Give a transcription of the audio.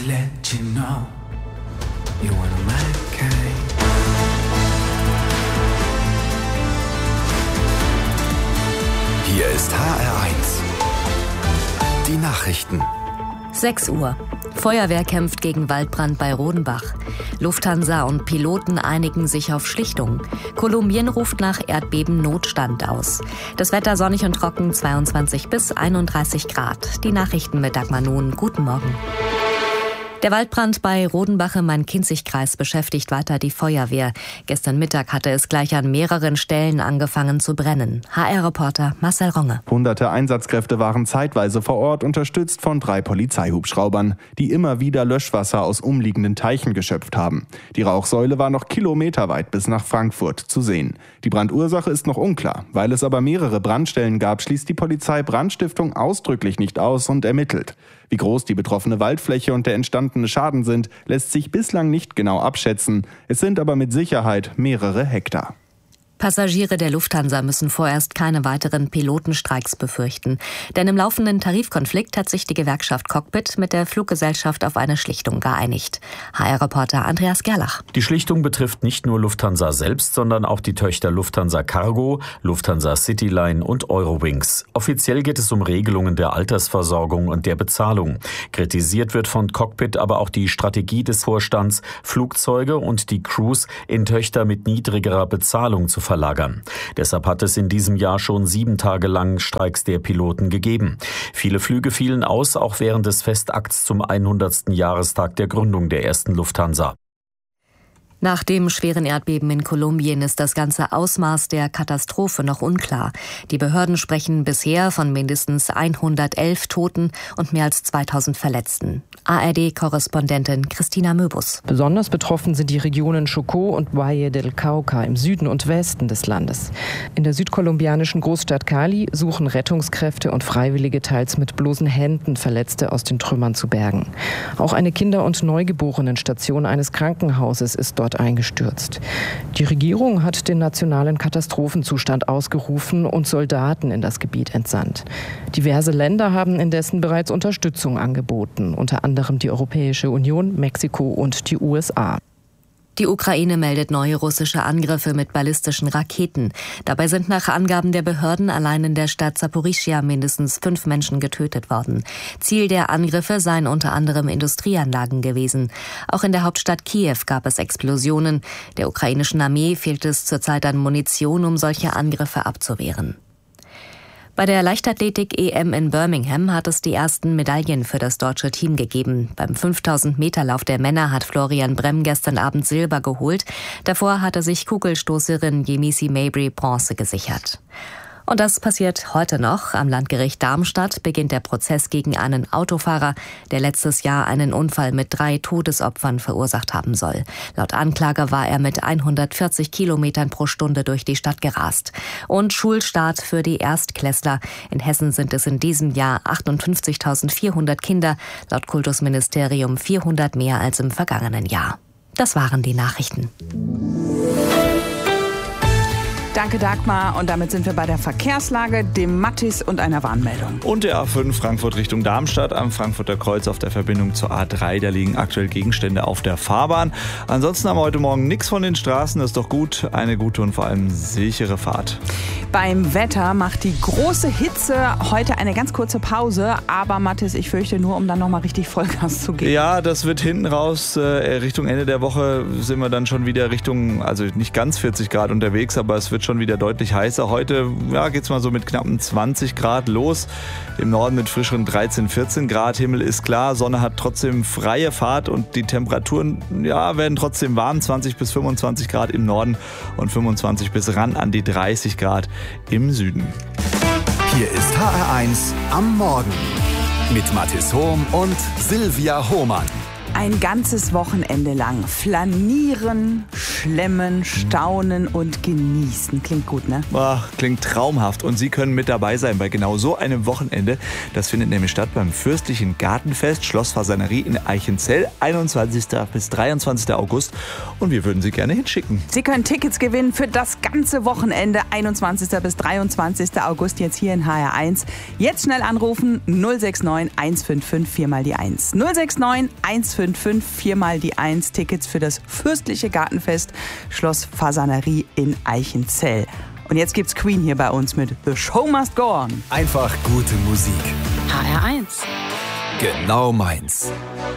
to let you know you're one of my kind. Hier ist HR1. Die Nachrichten. 6 Uhr. Feuerwehr kämpft gegen Waldbrand bei Rodenbach. Lufthansa und Piloten einigen sich auf Schlichtung. Kolumbien ruft nach Erdbeben Notstand aus. Das Wetter sonnig und trocken, 22 bis 31 Grad. Die Nachrichten mit Dagmar Nuhn. Guten Morgen. Der Waldbrand bei Rodenbach im Main-Kinzig-Kreis beschäftigt weiter die Feuerwehr. Gestern Mittag hatte es gleich an mehreren Stellen angefangen zu brennen. HR-Reporter Marcel Ronge. Hunderte Einsatzkräfte waren zeitweise vor Ort, unterstützt von 3 Polizeihubschraubern, die immer wieder Löschwasser aus umliegenden Teichen geschöpft haben. Die Rauchsäule war noch kilometerweit bis nach Frankfurt zu sehen. Die Brandursache ist noch unklar. Weil es aber mehrere Brandstellen gab, schließt die Polizei Brandstiftung ausdrücklich nicht aus und ermittelt. Wie groß die betroffene Waldfläche und der entstandene Schaden sind, lässt sich bislang nicht genau abschätzen. Es sind aber mit Sicherheit mehrere Hektar. Passagiere der Lufthansa müssen vorerst keine weiteren Pilotenstreiks befürchten. Denn im laufenden Tarifkonflikt hat sich die Gewerkschaft Cockpit mit der Fluggesellschaft auf eine Schlichtung geeinigt. HR-Reporter Andreas Gerlach. Die Schlichtung betrifft nicht nur Lufthansa selbst, sondern auch die Töchter Lufthansa Cargo, Lufthansa Cityline und Eurowings. Offiziell geht es um Regelungen der Altersversorgung und der Bezahlung. Kritisiert wird von Cockpit aber auch die Strategie des Vorstands, Flugzeuge und die Crews in Töchter mit niedrigerer Bezahlung zu verlagern. Deshalb hat es in diesem Jahr schon 7 Tage lang Streiks der Piloten gegeben. Viele Flüge fielen aus, auch während des Festakts zum 100. Jahrestag der Gründung der ersten Lufthansa. Nach dem schweren Erdbeben in Kolumbien ist das ganze Ausmaß der Katastrophe noch unklar. Die Behörden sprechen bisher von mindestens 111 Toten und mehr als 2000 Verletzten. ARD-Korrespondentin Christina Möbus. Besonders betroffen sind die Regionen Chocó und Valle del Cauca im Süden und Westen des Landes. In der südkolumbianischen Großstadt Cali suchen Rettungskräfte und Freiwillige teils mit bloßen Händen Verletzte aus den Trümmern zu bergen. Auch eine Kinder- und Neugeborenenstation eines Krankenhauses ist dort eingestürzt. Die Regierung hat den nationalen Katastrophenzustand ausgerufen und Soldaten in das Gebiet entsandt. Diverse Länder haben indessen bereits Unterstützung angeboten, unter anderem die Europäische Union, Mexiko und die USA. Die Ukraine meldet neue russische Angriffe mit ballistischen Raketen. Dabei sind nach Angaben der Behörden allein in der Stadt Saporischschja mindestens 5 Menschen getötet worden. Ziel der Angriffe seien unter anderem Industrieanlagen gewesen. Auch in der Hauptstadt Kiew gab es Explosionen. Der ukrainischen Armee fehlt es zurzeit an Munition, um solche Angriffe abzuwehren. Bei der Leichtathletik-EM in Birmingham hat es die ersten Medaillen für das deutsche Team gegeben. Beim 5000-Meter-Lauf der Männer hat Florian Bremm gestern Abend Silber geholt. Davor hatte sich Kugelstoßerin Yemisi Mabry Bronze gesichert. Und das passiert heute noch. Am Landgericht Darmstadt beginnt der Prozess gegen einen Autofahrer, der letztes Jahr einen Unfall mit 3 Todesopfern verursacht haben soll. Laut Anklage war er mit 140 Kilometern pro Stunde durch die Stadt gerast. Und Schulstart für die Erstklässler. In Hessen sind es in diesem Jahr 58.400 Kinder, laut Kultusministerium 400 mehr als im vergangenen Jahr. Das waren die Nachrichten. Danke, Dagmar. Und damit sind wir bei der Verkehrslage, dem Mattis und einer Warnmeldung. Und der A5 Frankfurt Richtung Darmstadt am Frankfurter Kreuz auf der Verbindung zur A3. Da liegen aktuell Gegenstände auf der Fahrbahn. Ansonsten haben wir heute Morgen nichts von den Straßen. Das ist doch gut. Eine gute und vor allem sichere Fahrt. Beim Wetter macht die große Hitze heute eine ganz kurze Pause. Aber Mattis, ich fürchte nur, um dann nochmal richtig Vollgas zu geben. Ja, das wird hinten raus. Richtung Ende der Woche sind wir dann schon wieder Richtung, also nicht ganz 40 Grad unterwegs, aber es wird schon wieder deutlich heißer. Heute geht es mal so mit knappen 20 Grad los. Im Norden mit frischeren 13, 14 Grad. Himmel ist klar, Sonne hat trotzdem freie Fahrt und die Temperaturen werden trotzdem warm. 20 bis 25 Grad im Norden und 25 bis ran an die 30 Grad im Süden. Hier ist HR1 am Morgen mit Mathis Hohm und Silvia Hohmann. Ein ganzes Wochenende lang flanieren, schlemmen, staunen und genießen. Klingt gut, ne? Ach, klingt traumhaft. Und Sie können mit dabei sein bei genau so einem Wochenende. Das findet nämlich statt beim Fürstlichen Gartenfest Schloss Fasanerie in Eichenzell, 21. bis 23. August. Und wir würden Sie gerne hinschicken. Sie können Tickets gewinnen für das ganze Wochenende, 21. bis 23. August, jetzt hier in HR1. Jetzt schnell anrufen, 069 155 4 mal die 1. 069 155 4 mal die 1. Tickets für das Fürstliche Gartenfest Schloss Fasanerie in Eichenzell. Und jetzt gibt's Queen hier bei uns mit The Show Must Go On. Einfach gute Musik. HR1. Genau meins.